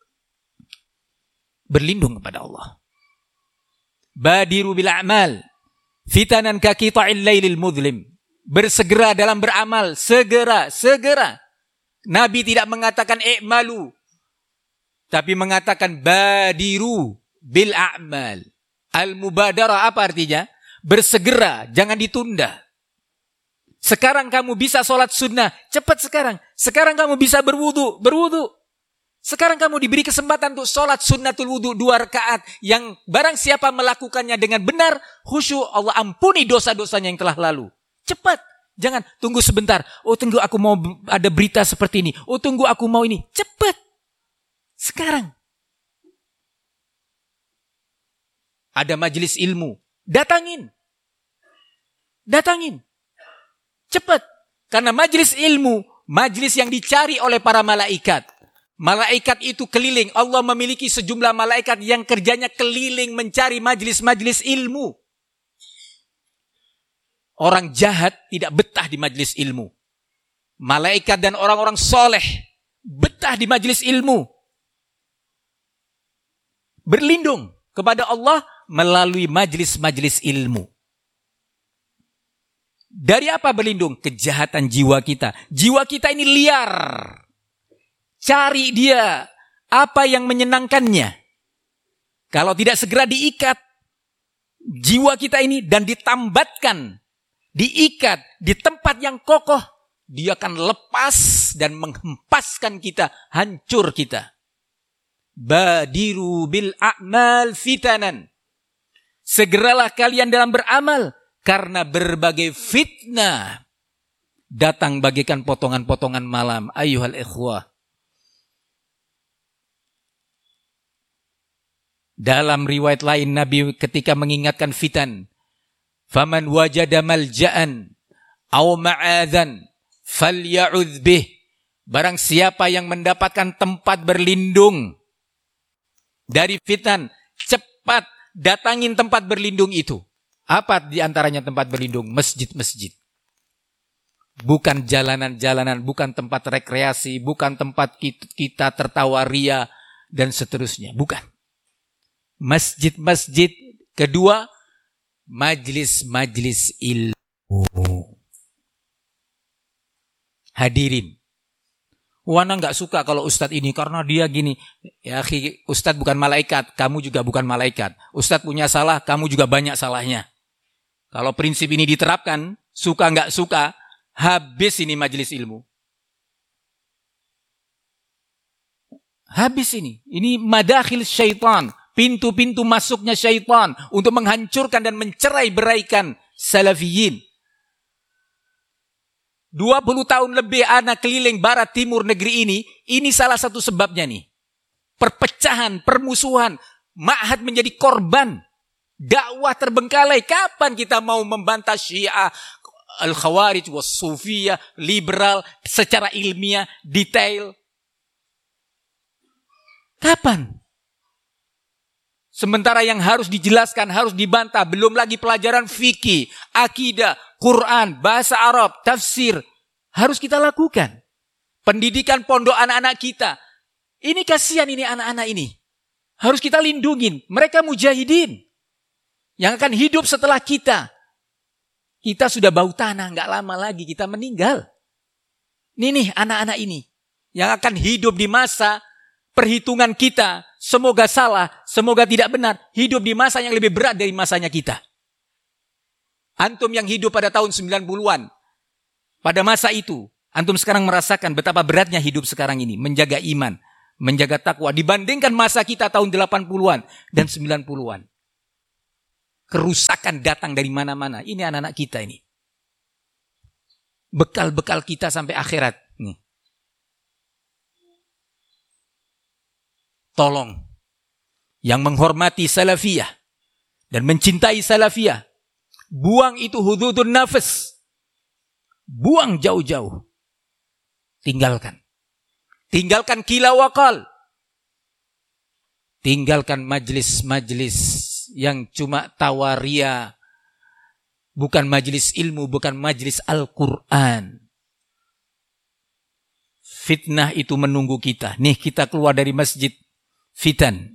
Berlindung kepada Allah. Badiru bil a'mal fitanan ka qita'il lailil mudlim. Bersegera dalam beramal, segera, segera. Nabi tidak mengatakan i'malu, tapi mengatakan badiru bil a'mal. Al-mubadarah apa artinya? Bersegera, jangan ditunda. Sekarang kamu bisa sholat sunnah, cepat sekarang. Sekarang kamu bisa berwudu, berwudu. Sekarang kamu diberi kesempatan untuk sholat sunnatul wudu dua rakaat. Yang barang siapa melakukannya dengan benar, khusyuk, Allah ampuni dosa-dosanya yang telah lalu. Cepat, jangan tunggu sebentar. Oh tunggu aku mau ada berita seperti ini. Oh tunggu aku mau ini. Cepat, sekarang. Ada majelis ilmu, datangin. Datangin. Cepat. Karena majelis ilmu, majelis yang dicari oleh para malaikat. Malaikat itu keliling. Allah memiliki sejumlah malaikat yang kerjanya keliling mencari majelis-majelis ilmu. Orang jahat tidak betah di majelis ilmu. Malaikat dan orang-orang soleh betah di majelis ilmu. Berlindung kepada Allah melalui majelis-majelis ilmu. Dari apa berlindung? Kejahatan jiwa kita. Jiwa kita ini liar. Cari dia apa yang menyenangkannya. Kalau tidak segera diikat jiwa kita ini dan ditambatkan, diikat di tempat yang kokoh, dia akan lepas dan menghempaskan kita, hancur kita. Badiru bil a'mal fitanan. Segeralah kalian dalam beramal. Karena berbagai fitnah datang bagaikan potongan-potongan malam. Ayyuhal ikhwah. Dalam riwayat lain Nabi ketika mengingatkan fitan. Faman wajada malja'an aw ma'adhan falya'udh bih. Barang siapa yang mendapatkan tempat berlindung dari fitan, cepat datangin tempat berlindung itu. Apa di antaranya tempat berlindung? Masjid-masjid. Bukan jalanan-jalanan, bukan tempat rekreasi, bukan tempat kita tertawa ria, dan seterusnya. Bukan. Masjid-masjid. Kedua, majlis-majlis ilmu. Hadirin. Wana nggak suka kalau ustadz ini karena dia gini. Ya, ustadz bukan malaikat, kamu juga bukan malaikat. Ustadz punya salah, kamu juga banyak salahnya. Kalau prinsip ini diterapkan, suka nggak suka, habis ini majelis ilmu. Habis ini. Ini madakhil syaitan. Pintu-pintu masuknya syaitan untuk menghancurkan dan mencerai-beraikan salafiyin. dua puluh tahun lebih anak keliling barat timur negeri ini, ini salah satu sebabnya nih. Perpecahan, permusuhan, ma'had menjadi korban. Dakwah terbengkalai. Kapan kita mau membantah Syiah, Al-Khawarij, Was-Sufiyah, liberal secara ilmiah, detail? Kapan? Sementara yang harus dijelaskan, harus dibantah, belum lagi pelajaran fikih, akidah, Quran, bahasa Arab, tafsir, harus kita lakukan. Pendidikan pondok anak-anak kita. Ini kasihan ini anak-anak ini. Harus kita lindungin. Mereka mujahidin. Yang akan hidup setelah kita. Kita sudah bau tanah, nggak lama lagi kita meninggal. Ini nih anak-anak ini. Yang akan hidup di masa perhitungan kita. Semoga salah, semoga tidak benar. Hidup di masa yang lebih berat dari masanya kita. Antum yang hidup pada tahun sembilan puluhan. Pada masa itu. Antum sekarang merasakan betapa beratnya hidup sekarang ini, menjaga iman, menjaga takwa, dibandingkan masa kita tahun delapan puluhan dan sembilan puluhan. Kerusakan datang dari mana-mana. Ini anak-anak kita ini. Bekal-bekal kita sampai akhirat. Nih. Tolong, yang menghormati salafiyah dan mencintai salafiyah, buang itu hududun nafas. Buang jauh-jauh. Tinggalkan. Tinggalkan kila wakal. Tinggalkan majlis-majlis yang cuma tawaria. Bukan majlis ilmu, bukan majlis Al-Quran. Fitnah itu menunggu kita. Nih kita keluar dari masjid. Fitan.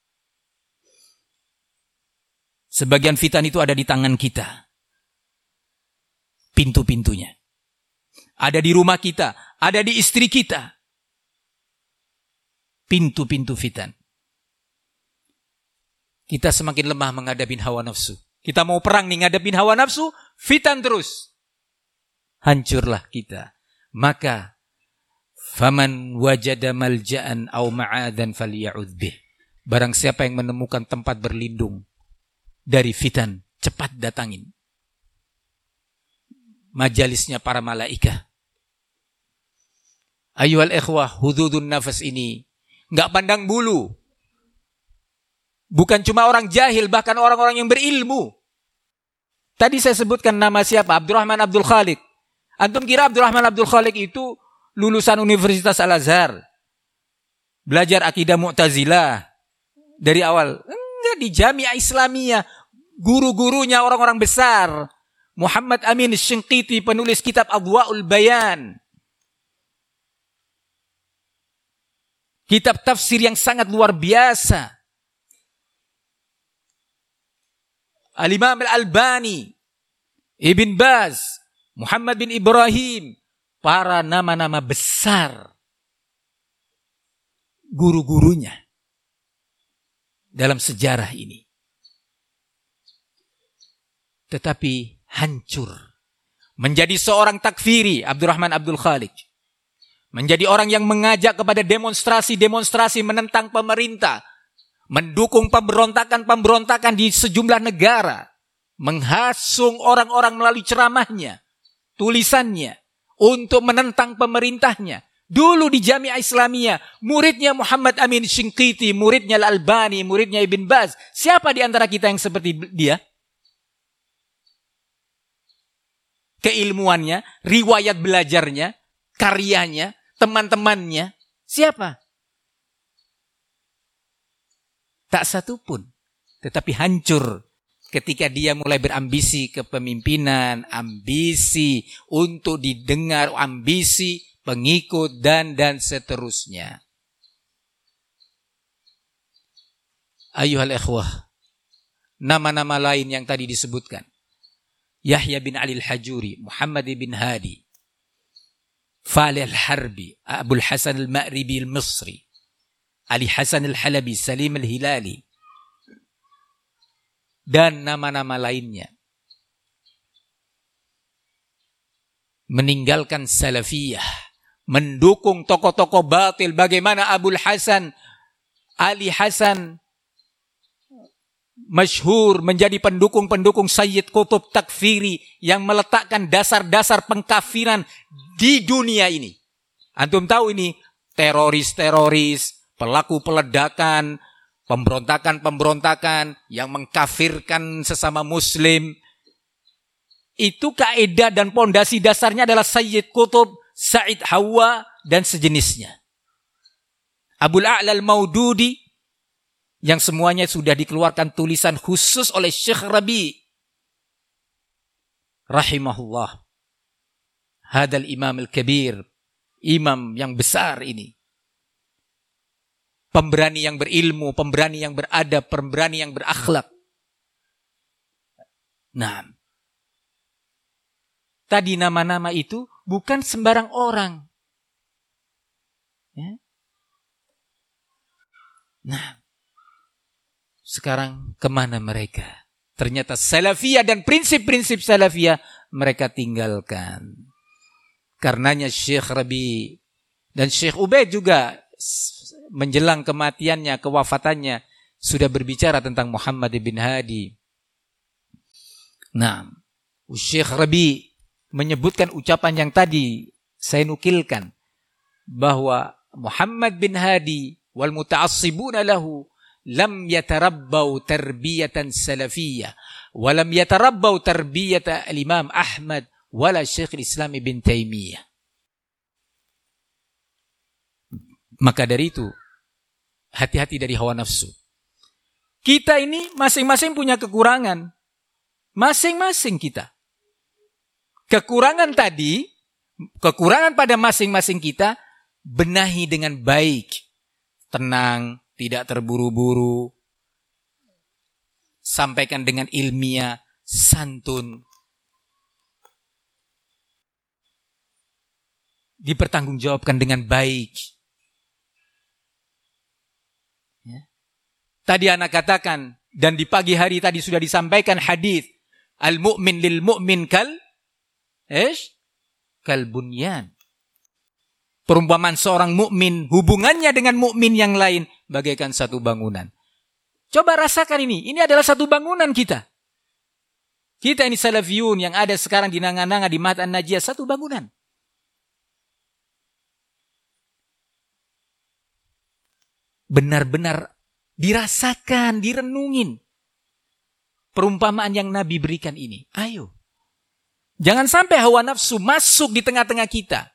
Sebagian fitan itu ada di tangan kita. Pintu-pintunya. Ada di rumah kita, ada di istri kita. Pintu-pintu fitan. Kita semakin lemah menghadapi hawa nafsu. Kita mau perang nih ngadepin hawa nafsu, fitan terus. Hancurlah kita. Maka faman wajada malja'an aw ma'adan falya'udz bih. Barang siapa yang menemukan tempat berlindung dari fitan, cepat datangin. Majalisnya para malaikah. Ayuhal ikhwah, hududun nafas ini enggak pandang bulu. Bukan cuma orang jahil, bahkan orang-orang yang berilmu. Tadi saya sebutkan nama siapa? Abdurrahman Abdul Khaliq. Antum kira Abdurrahman Abdul Khaliq itu lulusan Universitas Al-Azhar? Belajar akidah Mu'tazilah dari awal? Enggak, di Jami'ah Islamiyah. Guru-gurunya orang-orang besar. Muhammad Amin Shinqiti, penulis kitab Adwa'ul Bayan. Kitab tafsir yang sangat luar biasa. Al-Imam Al-Albani, Ibn Baz, Muhammad bin Ibrahim, para nama-nama besar guru-gurunya dalam sejarah ini. Tetapi hancur. Menjadi seorang takfiri, Abdurrahman Abdul Khaliq. Menjadi orang yang mengajak kepada demonstrasi-demonstrasi menentang pemerintah. Mendukung pemberontakan-pemberontakan di sejumlah negara. Menghasung orang-orang melalui ceramahnya, tulisannya, untuk menentang pemerintahnya. Dulu di Jami'ah Islamiyah, muridnya Muhammad Amin Shinqiti, muridnya Al-Albani, muridnya Ibn Baz. Siapa di antara kita yang seperti dia? Keilmuannya, riwayat belajarnya, karyanya, teman-temannya. Siapa? Tak satu pun. Tetapi hancur ketika dia mulai berambisi kepemimpinan, ambisi untuk didengar, ambisi pengikut, dan dan seterusnya. Ayuhal ikhwah, nama-nama lain yang tadi disebutkan. Yahya bin Ali al-Hajuri, Muhammad bin Hadi, Falih al-Harbi, Abul Hasan al-Ma'ribi al-Misri, Ali Hasan al-Halabi, Salim al-Hilali, dan nama-nama lainnya. Meninggalkan salafiyah, mendukung tokoh-tokoh batil. Bagaimana Abul Hasan, Ali Hasan, masyhur menjadi pendukung-pendukung Sayyid Qutb takfiri yang meletakkan dasar-dasar pengkafiran di dunia ini. Antum tahu ini teroris-teroris, pelaku peledakan, pemberontakan-pemberontakan yang mengkafirkan sesama muslim. Itu kaidah dan pondasi dasarnya adalah Sayyid Qutb, Said Hawa, dan sejenisnya. Abul A'la al-Maududi, yang semuanya sudah dikeluarkan tulisan khusus oleh Syekh Rabi rahimahullah. Hadal imam al-kabir, imam yang besar ini. Pemberani yang berilmu, pemberani yang beradab, pemberani yang berakhlak. Nah, tadi nama-nama itu bukan sembarang orang. Ya. Nah, sekarang kemana mereka? Ternyata salafiyah dan prinsip-prinsip salafiyah mereka tinggalkan. Karenanya Syekh Rabi dan Syekh Ubaid juga menjelang kematiannya, kewafatannya, sudah berbicara tentang Muhammad bin Hadi. Nah, Syekh Rabi menyebutkan ucapan yang tadi saya nukilkan, bahwa Muhammad bin Hadi wal muta'assibuna lahu lam yatarabbau tarbiyatan salafiyah wa lam yatarabbau tarbiyata al-Imam Ahmad wala Syekh Islam Ibn Taimiyah. Maka dari itu, hati-hati dari hawa nafsu. Kita ini masing-masing punya kekurangan. Masing-masing kita. Kekurangan tadi, kekurangan pada masing-masing kita, benahi dengan baik. Tenang, tidak terburu-buru. Sampaikan dengan ilmiah, santun. Dipertanggungjawabkan dengan baik. Ya. Tadi anak katakan, dan di pagi hari tadi sudah disampaikan hadis, al-mu'min lil mu'min kal, ish, kal bunyan. Perumpamaan seorang mukmin, hubungannya dengan mukmin yang lain bagaikan satu bangunan. Coba rasakan ini, ini adalah satu bangunan kita. Kita ini salafiyun yang ada sekarang di Nanga-Nanga, di Ma'had An-Najiyah, satu bangunan. Benar-benar dirasakan, direnungin perumpamaan yang Nabi berikan ini. Ayo. Jangan sampai hawa nafsu masuk di tengah-tengah kita.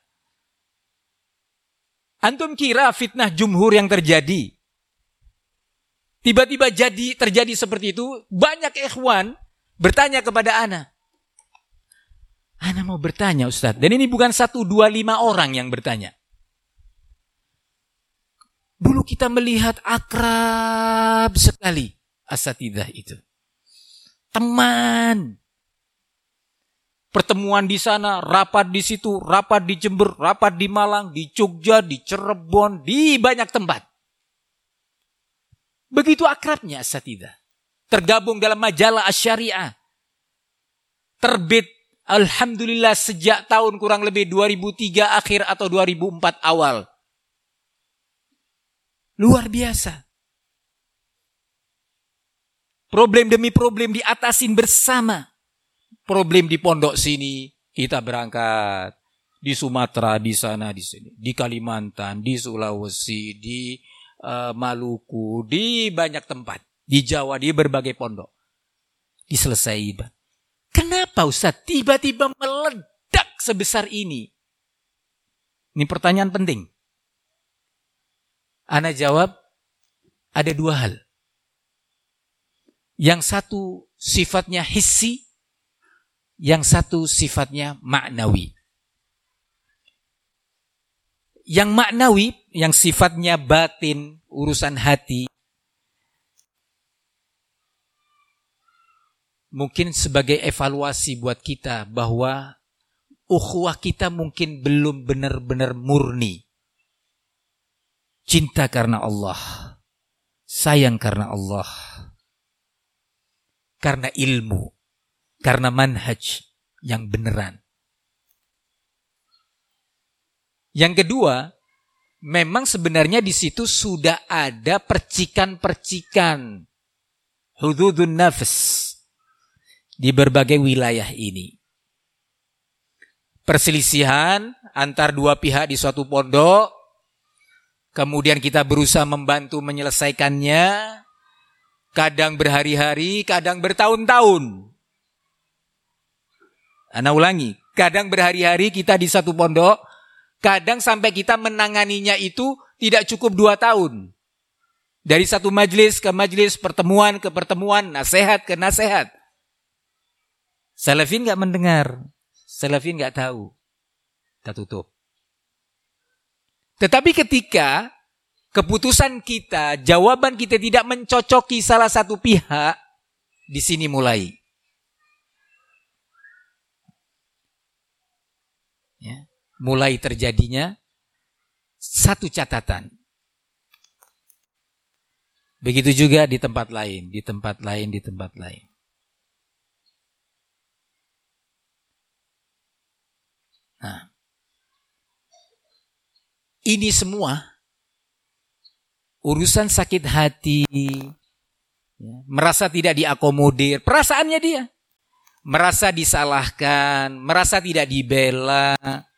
Antum kira fitnah jumhur yang terjadi, tiba-tiba jadi terjadi seperti itu, banyak ikhwan bertanya kepada ana. Ana mau bertanya Ustaz, dan ini bukan satu, dua, lima orang yang bertanya. Dulu kita melihat akrab sekali asatidzah itu. Teman. Pertemuan di sana, rapat di situ, rapat di Jember, rapat di Malang, di Jogja, di Cirebon, di banyak tempat. Begitu akrabnya asatidzah. Tergabung dalam majalah Asy-Syariah. Terbit alhamdulillah sejak tahun kurang lebih dua ribu tiga akhir atau dua ribu empat awal. Luar biasa. Problem demi problem diatasin bersama. Problem di pondok sini, kita berangkat. Di Sumatera, di sana, di sini. Di Kalimantan, di Sulawesi, di uh, Maluku, di banyak tempat. Di Jawa, di berbagai pondok. Diselesai. Kenapa Ustaz tiba-tiba meledak sebesar ini? Ini pertanyaan penting. Ana jawab, ada dua hal. Yang satu sifatnya hissi, yang satu sifatnya maknawi. Yang maknawi, yang sifatnya batin, urusan hati, mungkin sebagai evaluasi buat kita bahwa ukhuwah kita mungkin belum benar-benar murni. Cinta karena Allah, sayang karena Allah, karena ilmu, karena manhaj yang beneran. Yang kedua, memang sebenarnya di situ sudah ada percikan-percikan hududun nafs di berbagai wilayah ini. Perselisihan antar dua pihak di suatu pondok, kemudian kita berusaha membantu menyelesaikannya, kadang berhari-hari, kadang bertahun-tahun. Ana ulangi, kadang berhari-hari kita di satu pondok, kadang sampai kita menanganinya itu tidak cukup dua tahun. Dari satu majelis ke majelis, pertemuan ke pertemuan, nasihat ke nasihat. Salafin gak mendengar, salafin gak tahu. Kita tutup. Tetapi ketika keputusan kita, jawaban kita tidak mencocoki salah satu pihak, di sini mulai. Ya, mulai terjadinya satu catatan. Begitu juga di tempat lain, di tempat lain, di tempat lain. Nah, ini semua urusan sakit hati, ya, merasa tidak diakomodir, perasaannya dia. Merasa disalahkan, merasa tidak dibela,